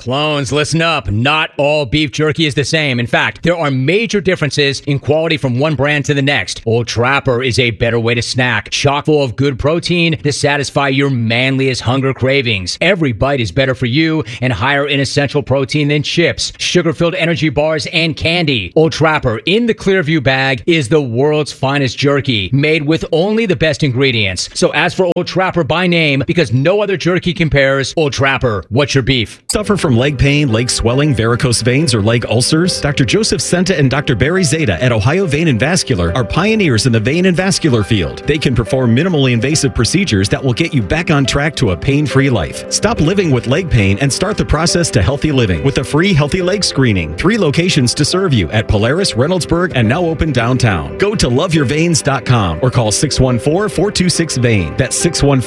Clones, listen up. Not all beef jerky is the same. In fact, there are major differences in quality from one brand to the next. Old Trapper is a better way to snack, chock full of good protein to satisfy your manliest hunger cravings. Every bite is better for you and higher in essential protein than chips, sugar-filled energy bars, and candy. Old Trapper in the Clearview bag is the world's finest jerky, made with only the best ingredients. So ask for Old Trapper by name because no other jerky compares. Old Trapper, what's your beef? Suffer from leg pain, leg swelling, varicose veins, or leg ulcers? Dr. Joseph Senta and Dr. Barry Zeta at Ohio Vein and Vascular are pioneers in the vein and vascular field. They can perform minimally invasive procedures that will get you back on track to a pain-free life. Stop living with leg pain and start the process to healthy living with a free Healthy Leg Screening. 3 locations to serve you at Polaris, Reynoldsburg, and now open downtown. Go to loveyourveins.com or call 614-426-VEIN. That's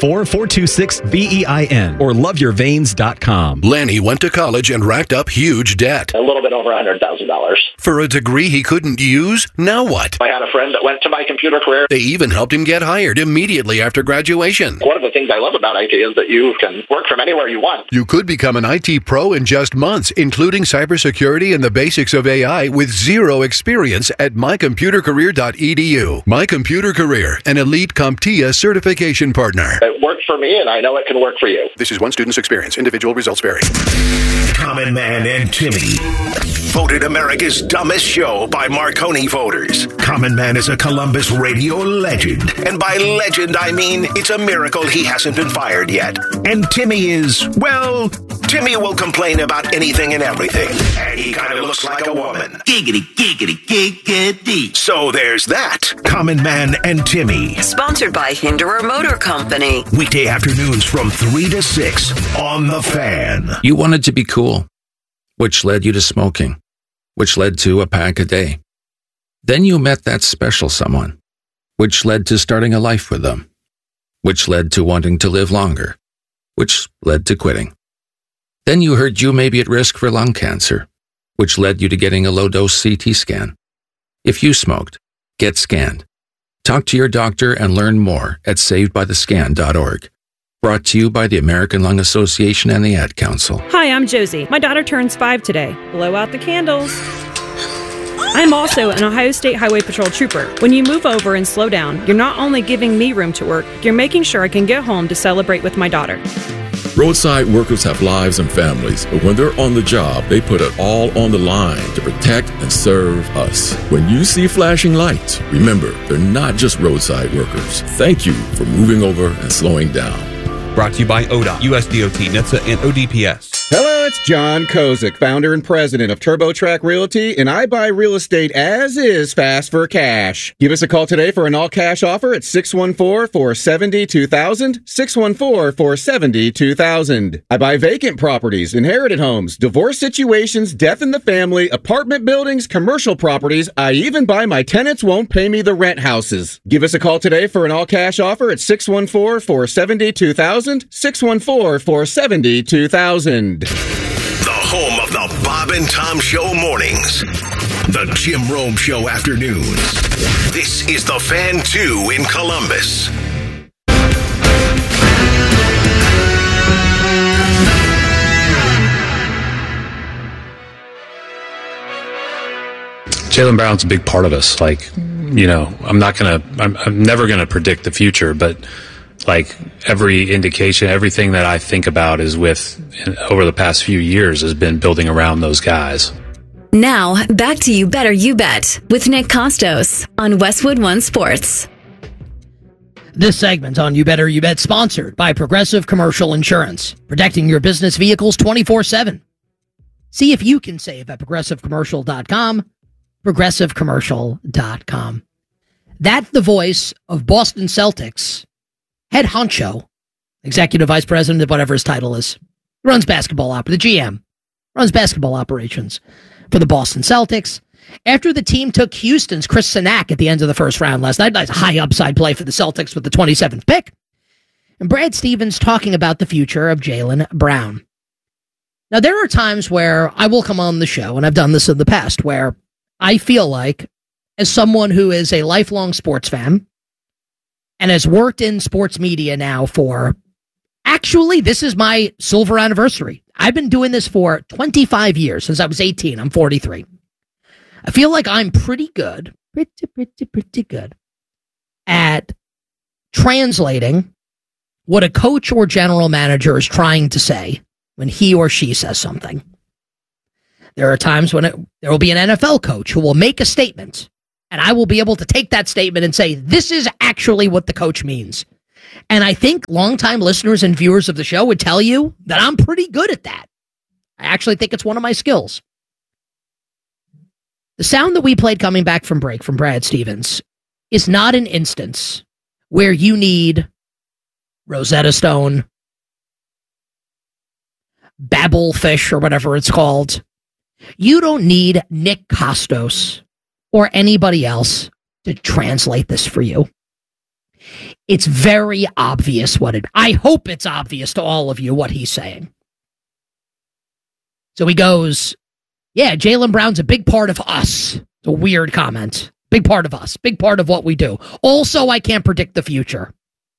614-426-VEIN or loveyourveins.com. Lanny went to college and racked up huge debt. A little bit over $100,000. For a degree he couldn't use? Now what? I had a friend that went to My Computer Career. They even helped him get hired immediately after graduation. One of the things I love about IT is that you can work from anywhere you want. You could become an IT pro in just months, including cybersecurity and the basics of AI with zero experience at mycomputercareer.edu. My Computer Career, an elite CompTIA certification partner. It worked for me, and I know it can work for you. This is one student's experience. Individual results vary. Common Man and Timmy. Voted America's dumbest show by Marconi voters. Common Man is a Columbus radio legend. And by legend, I mean it's a miracle he hasn't been fired yet. And Timmy is, well, Timmy will complain about anything and everything. And he kind of looks like a woman. Giggity, giggity, giggity. So there's that. Common Man and Timmy. Sponsored by Hinderer Motor Company. Weekday afternoons from 3 to 6 on The Fan. You wanted to be cool, which led you to smoking, which led to a pack a day. Then you met that special someone, which led to starting a life with them, which led to wanting to live longer, which led to quitting. Then you heard you may be at risk for lung cancer, which led you to getting a low-dose CT scan. If you smoked, get scanned. Talk to your doctor and learn more at savedbythescan.org. Brought to you by the American Lung Association and the Ad Council. Hi, I'm Josie. My daughter turns 5 today. Blow out the candles. I'm also an Ohio State Highway Patrol trooper. When you move over and slow down, you're not only giving me room to work, you're making sure I can get home to celebrate with my daughter. Roadside workers have lives and families, but when they're on the job, they put it all on the line to protect and serve us. When you see flashing lights, remember, they're not just roadside workers. Thank you for moving over and slowing down. Brought to you by ODOT, USDOT, NHTSA, and ODPS. Hello, it's John Kozik, founder and president of TurboTrack Realty, and I buy real estate as is fast for cash. Give us a call today for an all-cash offer at 614-470-2000, 614-470-2000. I buy vacant properties, inherited homes, divorce situations, death in the family, apartment buildings, commercial properties. I even buy my tenants won't pay me the rent houses. Give us a call today for an all-cash offer at 614-470-2000, 614-470-2000. The home of the Bob and Tom Show mornings. The Jim Rome Show afternoons. This is The Fan 2 in Columbus. Jaylen Brown's a big part of us. Like, you know, I'm never gonna predict the future, but like every indication, everything that I think about is over the past few years has been building around those guys. Now, back to You Better You Bet with Nick Costos on Westwood One Sports. This segment on You Better You Bet sponsored by Progressive Commercial Insurance, protecting your business vehicles 24/7. See if you can save at progressivecommercial.com, progressivecommercial.com. That's the voice of Boston Celtics head honcho, executive vice president of whatever his title is, runs basketball the GM, runs basketball operations for the Boston Celtics. After the team took Houston's Chris Sinak at the end of the first round last night, that's a high upside play for the Celtics with the 27th pick. And Brad Stevens talking about the future of Jaylen Brown. Now, there are times where I will come on the show, and I've done this in the past, where I feel like, as someone who is a lifelong sports fan, and has worked in sports media now for Actually, this is my silver anniversary. I've been doing this for 25 years, since I was 18. I'm 43. I feel like I'm pretty good at translating what a coach or general manager is trying to say when he or she says something. There are times when there will be an NFL coach who will make a statement, and I will be able to take that statement and say, this is actually what the coach means. And I think longtime listeners and viewers of the show would tell you that I'm pretty good at that. I actually think it's one of my skills. The sound that we played coming back from break from Brad Stevens is not an instance where you need Rosetta Stone, Babelfish, or whatever it's called. You don't need Nick Kostos or anybody else to translate this for you. It's very obvious I hope it's obvious to all of you what he's saying. So he goes, yeah, Jaylen Brown's a big part of us. It's a weird comment. Big part of us. Big part of what we do. Also, I can't predict the future.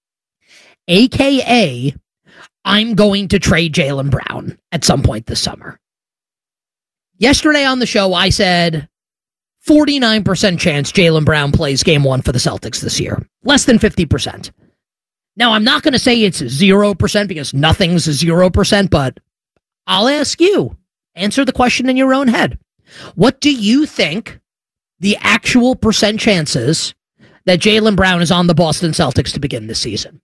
AKA, I'm going to trade Jaylen Brown at some point this summer. Yesterday on the show, I said 49% chance Jaylen Brown plays game 1 for the Celtics this year. Less than 50%. Now, I'm not going to say it's 0% because nothing's 0%, but I'll ask you. Answer the question in your own head. What do you think the actual percent chances that Jaylen Brown is on the Boston Celtics to begin this season?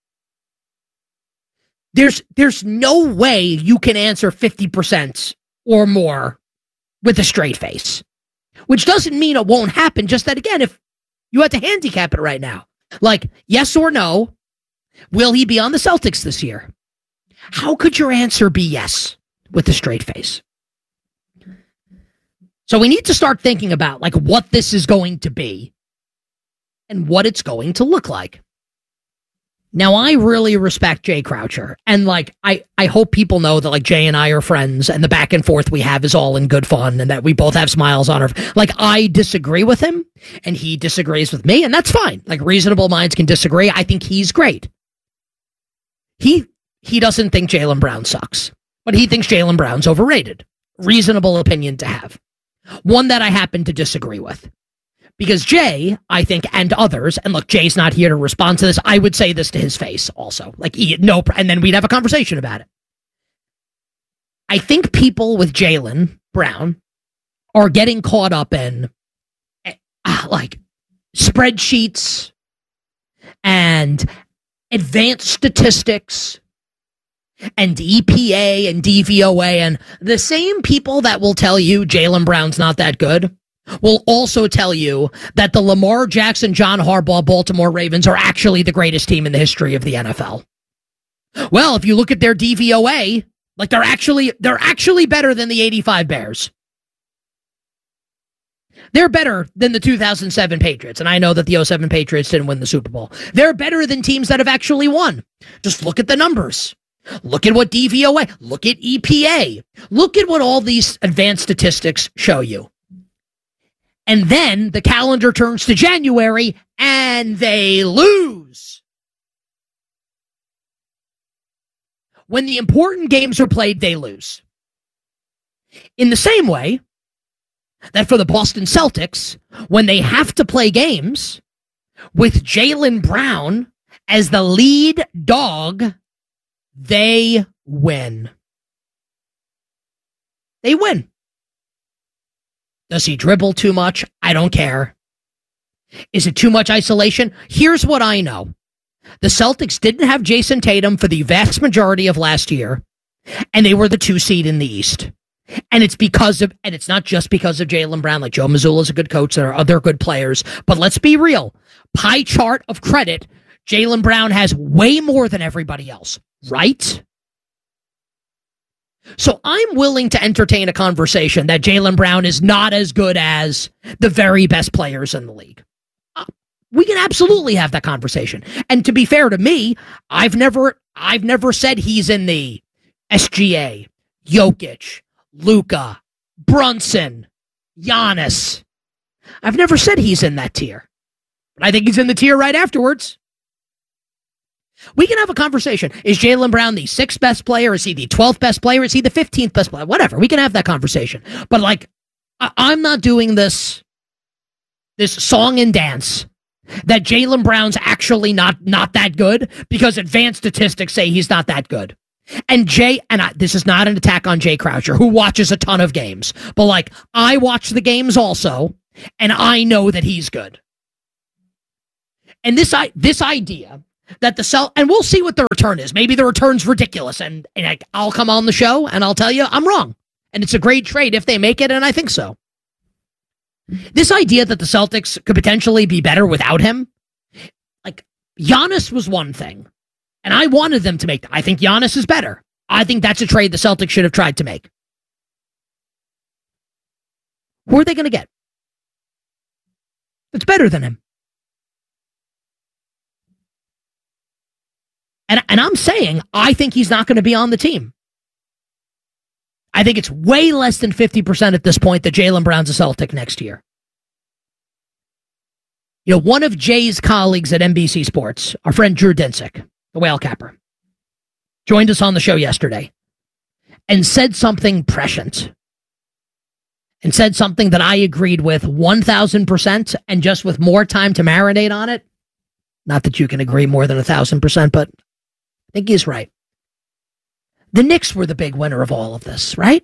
There's no way you can answer 50% or more with a straight face. Which doesn't mean it won't happen, just that, again, if you had to handicap it right now, like, yes or no, will he be on the Celtics this year? How could your answer be yes with a straight face? So we need to start thinking about, like, what this is going to be and what it's going to look like. Now, I really respect Jay Croucher, and, like, I hope people know that, like, Jay and I are friends, and the back and forth we have is all in good fun, and that we both have smiles on our... Like, I disagree with him, and he disagrees with me, and that's fine. Like, reasonable minds can disagree. I think he's great. He doesn't think Jaylen Brown sucks, but he thinks Jaylen Brown's overrated. Reasonable opinion to have. One that I happen to disagree with. Because Jay, I think, and others, and look, Jay's not here to respond to this. I would say this to his face also. Like, and then we'd have a conversation about it. I think people with Jaylen Brown are getting caught up in, like, spreadsheets and advanced statistics and EPA and DVOA, and the same people that will tell you Jaylen Brown's not that good will also tell you that the Lamar Jackson, John Harbaugh, Baltimore Ravens are actually the greatest team in the history of the NFL. Well, if you look at their DVOA, like, they're actually better than the 85 Bears. They're better than the 2007 Patriots, and I know that the 2007 Patriots didn't win the Super Bowl. They're better than teams that have actually won. Just look at the numbers. Look at what DVOA, look at EPA, look at what all these advanced statistics show you. And then the calendar turns to January and they lose. When the important games are played, they lose. In the same way that for the Boston Celtics, when they have to play games with Jaylen Brown as the lead dog, they win. They win. Does he dribble too much? I don't care. Is it too much isolation? Here's what I know. The Celtics didn't have Jason Tatum for the vast majority of last year, and they were the 2 seed in the East. And it's not just because of Jaylen Brown. Like, Joe Mazzulla's a good coach. There are other good players. But let's be real. Pie chart of credit, Jaylen Brown has way more than everybody else, right? So I'm willing to entertain a conversation that Jaylen Brown is not as good as the very best players in the league. We can absolutely have that conversation. And to be fair to me, I've never said he's in the SGA, Jokic, Luka, Brunson, Giannis. I've never said he's in that tier. But I think he's in the tier right afterwards. We can have a conversation. Is Jaylen Brown the 6th best player? Is he the 12th best player? Is he the 15th best player? Whatever. We can have that conversation. But like, I'm not doing this song and dance that Jaylen Brown's actually not that good because advanced statistics say he's not that good. And this is not an attack on Jay Croucher, who watches a ton of games, but like, I watch the games also, and I know that he's good. And this idea that and we'll see what the return is. Maybe the return's ridiculous, and I'll come on the show and I'll tell you I'm wrong. And it's a great trade if they make it, and I think so. This idea that the Celtics could potentially be better without him, like, Giannis was one thing, and I wanted them to make that. I think Giannis is better. I think that's a trade the Celtics should have tried to make. Who are they going to get? It's better than him. And I'm saying, I think he's not going to be on the team. I think it's way less than 50% at this point that Jaylen Brown's a Celtic next year. You know, one of Jay's colleagues at NBC Sports, our friend Drew Dinsick, the whale capper, joined us on the show yesterday and said something prescient. And said something that I agreed with 1,000%, and just with more time to marinate on it. Not that you can agree more than 1,000%, but I think he's right. The Knicks were the big winner of all of this, right?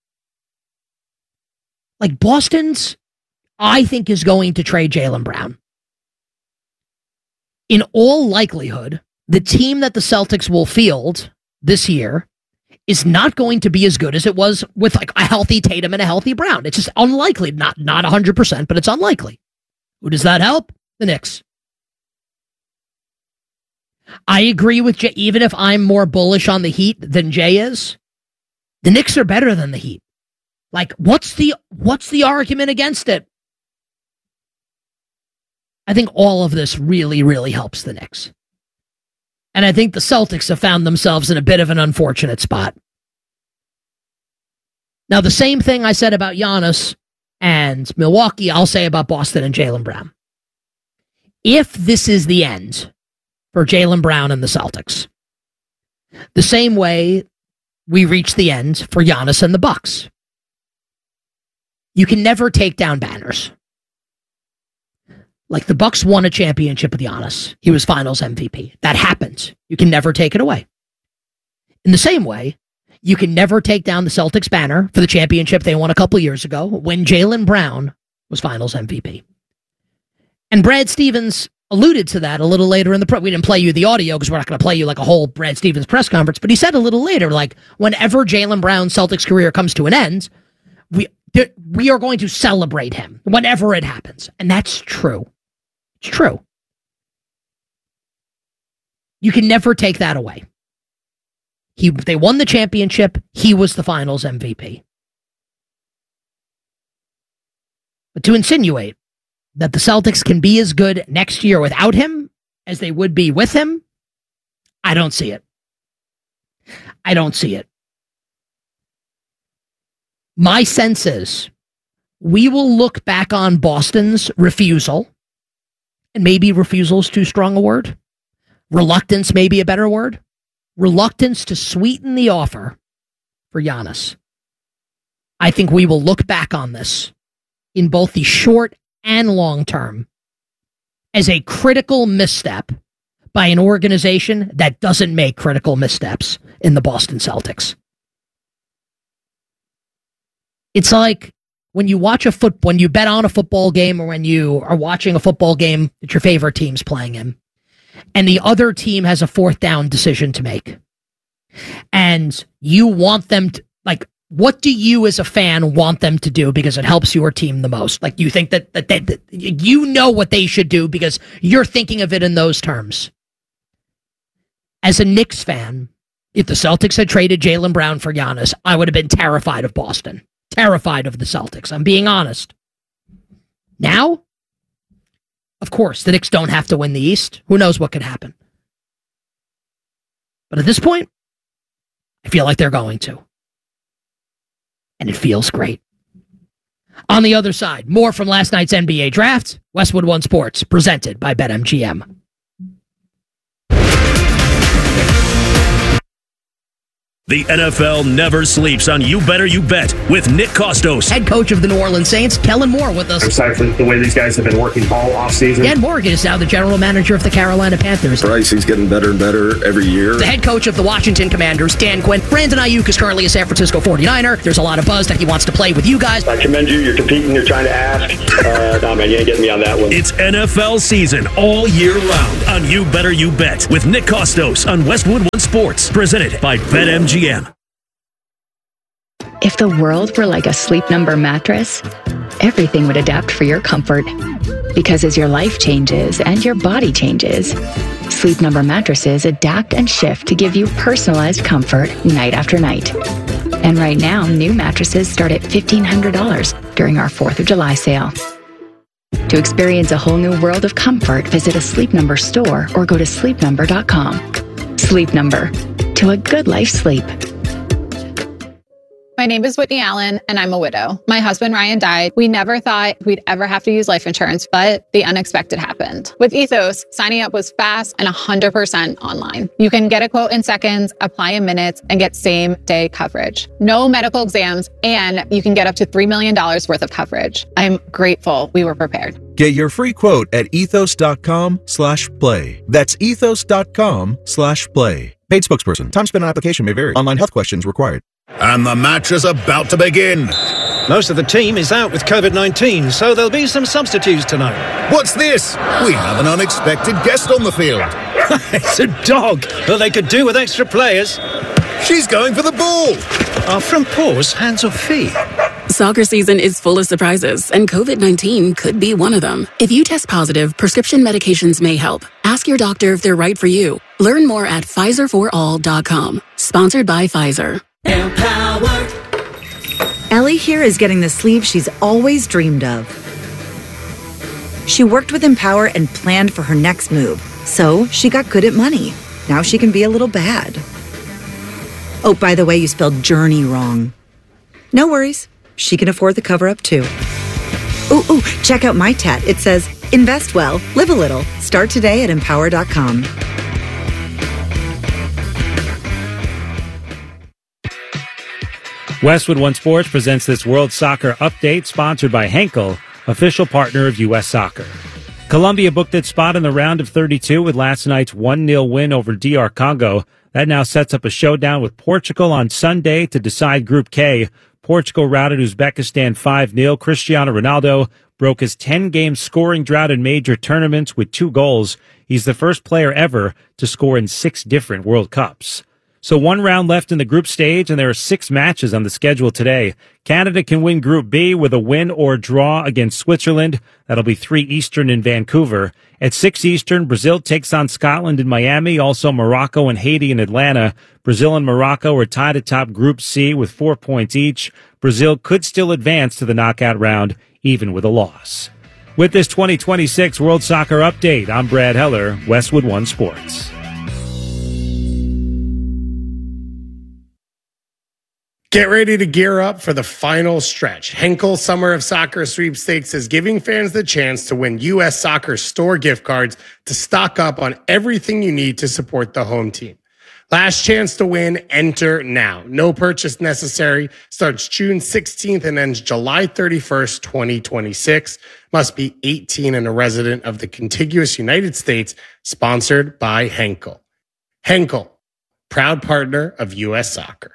Like, Boston's, I think, is going to trade Jaylen Brown. In all likelihood, the team that the Celtics will field this year is not going to be as good as it was with like a healthy Tatum and a healthy Brown. It's just unlikely. Not 100%, but it's unlikely. Who does that help? The Knicks. I agree with Jay. Even if I'm more bullish on the Heat than Jay is, the Knicks are better than the Heat. Like, what's the argument against it? I think all of this really, really helps the Knicks. And I think the Celtics have found themselves in a bit of an unfortunate spot. Now, the same thing I said about Giannis and Milwaukee, I'll say about Boston and Jaylen Brown. If this is the end for Jaylen Brown and the Celtics, the same way we reached the end for Giannis and the Bucks, you can never take down banners. Like, the Bucks won a championship with Giannis. He was Finals MVP. That happened. You can never take it away. In the same way, you can never take down the Celtics banner for the championship they won a couple years ago when Jaylen Brown was Finals MVP. And Brad Stevens alluded to that a little later in the we didn't play you the audio because we're not going to play you like a whole Brad Stevens press conference, but he said a little later, like, whenever Jaylen Brown's Celtics career comes to an end, we are going to celebrate him whenever it happens. And that's true. It's true. You can never take that away. They won the championship. He was the Finals MVP. But to insinuate that the Celtics can be as good next year without him as they would be with him, I don't see it. I don't see it. My sense is we will look back on Boston's refusal, and maybe refusal is too strong a word. Reluctance may be a better word. Reluctance to sweeten the offer for Giannis. I think we will look back on this in both the short and long term as a critical misstep by an organization that doesn't make critical missteps in the Boston Celtics. It's like when you watch when you bet on a football game, or when you are watching a football game that your favorite team's playing in, and the other team has a 4th down decision to make, and you want them to, like, what do you as a fan want them to do because it helps your team the most? Like, you think that you know what they should do because you're thinking of it in those terms. As a Knicks fan, if the Celtics had traded Jaylen Brown for Giannis, I would have been terrified of Boston. Terrified of the Celtics. I'm being honest. Now, of course, the Knicks don't have to win the East. Who knows what could happen? But at this point, I feel like they're going to. And it feels great. On the other side, more from last night's NBA draft. Westwood One Sports, presented by BetMGM. The NFL never sleeps on You Better You Bet with Nick Costos. Head coach of the New Orleans Saints, Kellen Moore, with us. Aside from the way these guys have been working all offseason. Dan Morgan is now the general manager of the Carolina Panthers. Bryce, he's getting better and better every year. The head coach of the Washington Commanders, Dan Quinn. Brandon Ayuk is currently a San Francisco 49er. There's a lot of buzz that he wants to play with you guys. I commend you. You're competing. You're trying to ask. No, man, you ain't getting me on that one. It's NFL season all year round on You Better You Bet with Nick Costos on Westwood One Sports. Presented by BetMGM. If the world were like a Sleep Number mattress, everything would adapt for your comfort. Because as your life changes and your body changes, Sleep Number mattresses adapt and shift to give you personalized comfort night after night. And right now, new mattresses start at $1,500 during our 4th of July sale. To experience a whole new world of comfort, visit a Sleep Number store or go to sleepnumber.com. Sleep Number. To a good life sleep. My name is Whitney Allen, and I'm a widow. My husband, Ryan, died. We never thought we'd ever have to use life insurance, but the unexpected happened. With Ethos, signing up was fast and 100% online. You can get a quote in seconds, apply in minutes, and get same-day coverage. No medical exams, and you can get up to $3 million worth of coverage. I'm grateful we were prepared. Get your free quote at ethos.com/play. That's ethos.com/play. Paid spokesperson. Time spent on application may vary. Online health questions required. And the match is about to begin. Most of the team is out with COVID-19, so there'll be some substitutes tonight. What's this? We have an unexpected guest on the field. It's a dog. Well, they could do with extra players. She's going for the ball. Are front paws hands or feet? Soccer season is full of surprises, and COVID-19 could be one of them. If you test positive, prescription medications may help. Ask your doctor if they're right for you. Learn more at PfizerForAll.com. Sponsored by Pfizer. Empower. Ellie here is getting the sleeve she's always dreamed of. She worked with Empower and planned for her next move, so she got good at money. Now she can be a little bad. Oh, by the way, you spelled journey wrong. No worries. She can afford the cover-up, too. Ooh, check out my tat. It says, invest well, live a little. Start today at Empower.com. Westwood One Sports presents this World Soccer Update, sponsored by Henkel, official partner of U.S. Soccer. Colombia booked its spot in the round of 32 with last night's 1-0 win over DR Congo. That now sets up a showdown with Portugal on Sunday to decide Group K. Portugal routed Uzbekistan 5-0. Cristiano Ronaldo broke his 10-game scoring drought in major tournaments with 2 goals. He's the first player ever to score in 6 different World Cups. So 1 round left in the group stage, and there are 6 matches on the schedule today. Canada can win Group B with a win or draw against Switzerland. That'll be 3 Eastern in Vancouver. At 6 Eastern, Brazil takes on Scotland in Miami, also Morocco and Haiti in Atlanta. Brazil and Morocco are tied atop Group C with 4 points each. Brazil could still advance to the knockout round, even with a loss. With this 2026 World Soccer Update, I'm Brad Heller, Westwood One Sports. Get ready to gear up for the final stretch. Henkel Summer of Soccer Sweepstakes is giving fans the chance to win U.S. Soccer store gift cards to stock up on everything you need to support the home team. Last chance to win, enter now. No purchase necessary. Starts June 16th and ends July 31st, 2026. Must be 18 and a resident of the contiguous United States. Sponsored by Henkel. Henkel, proud partner of U.S. Soccer.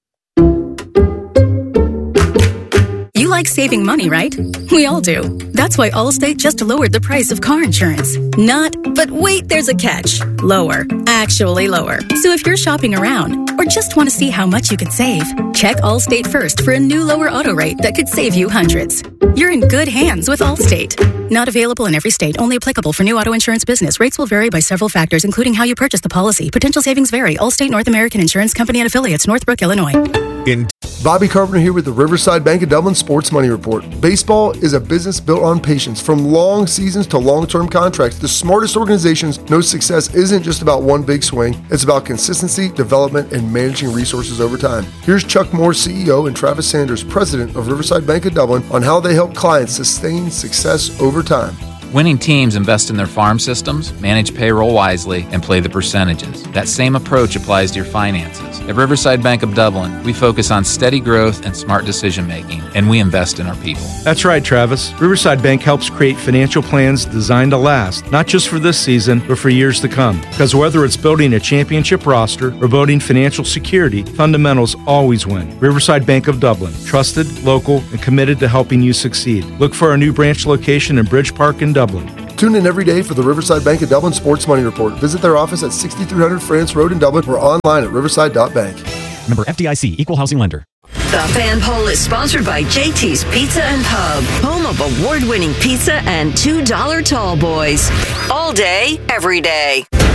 You like saving money, right? We all do. That's why Allstate just lowered the price of car insurance. Not, but wait, there's a catch. Lower. Actually lower. So if you're shopping around or just want to see how much you could save, check Allstate first for a new lower auto rate that could save you hundreds. You're in good hands with Allstate. Not available in every state. Only applicable for new auto insurance business. Rates will vary by several factors, including how you purchase the policy. Potential savings vary. Allstate North American Insurance Company and Affiliates, Northbrook, Illinois. Bobby Carpenter here with the Riverside Bank of Dublin Sports Money Report. Baseball is a business built on patience. From long seasons to long-term contracts, the smartest organizations know success isn't just about one big swing. It's about consistency, development, and managing resources over time. Here's Chuck Moore, CEO, and Travis Sanders, President of Riverside Bank of Dublin, on how they help clients sustain success over time. Winning teams invest in their farm systems, manage payroll wisely, and play the percentages. That same approach applies to your finances. At Riverside Bank of Dublin, we focus on steady growth and smart decision-making, and we invest in our people. That's right, Travis. Riverside Bank helps create financial plans designed to last, not just for this season, but for years to come. Because whether it's building a championship roster or building financial security, fundamentals always win. Riverside Bank of Dublin. Trusted, local, and committed to helping you succeed. Look for our new branch location in Bridge Park in Dublin. Tune in every day for the Riverside Bank of Dublin Sports Money Report. Visit their office at 6300 France Road in Dublin or online at riverside.bank. Member FDIC, Equal Housing Lender. The Fan Poll is sponsored by JT's Pizza and Pub, home of award-winning pizza and $2 tall boys. All day, every day.